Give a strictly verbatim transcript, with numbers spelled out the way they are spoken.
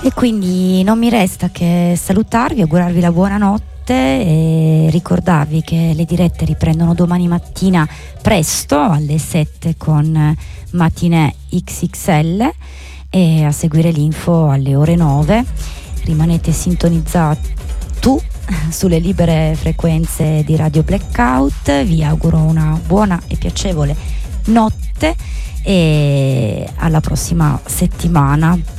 E quindi non mi resta che salutarvi, augurarvi la buonanotte e ricordarvi che le dirette riprendono domani mattina presto alle sette con Matinè X X L e a seguire l'info alle ore nove. Rimanete sintonizzati tu sulle libere frequenze di Radio Blackout. Vi auguro una buona e piacevole notte e alla prossima settimana.